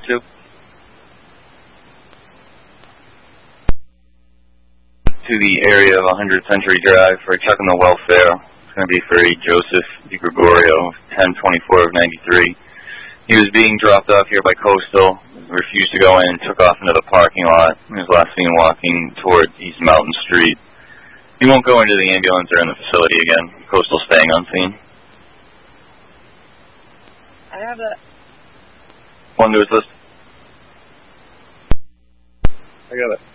to? To the area of 100 Century Drive for a check on the welfare. It's going to be for a Joseph DiGregorio, 1024 of 93. He was being dropped off here by Coastal, refused to go in, and took off into the parking lot. He was last seen walking towards East Mountain Street. He won't go into the ambulance or in the facility again. Coastal staying on scene. I have that. One to his list. I got it.